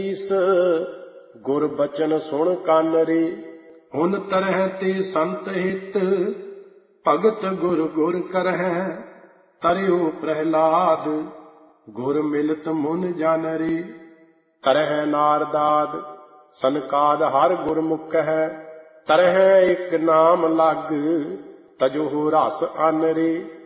ਇਸ ਗੁਰ ਬਚਨ ਸੁਣ ਕੰਨ ਰੇ। ਹੁਣ ਤਰਹਿ ਤੇ ਸੰਤ ਹਿਤ ਭਗਤ ਗੁਰ ਗੁਰ ਕਰਹਿ। ਤਰਿਉ ਪ੍ਰਹਿਲਾਦ ਗੁਰ ਮਿਲਤ ਮੁਨ ਜਨ ਰੇ। ਕਰਹਿ ਨਾਰਦਾਦ ਸਨਕਾਦ ਹਰ ਗੁਰਮੁਖ ਹੈ। ਤਰਹਿ ਇੱਕ ਨਾਮ ਲਗ ਤਜੁ ਰਸ ਅਨ ਰੇ।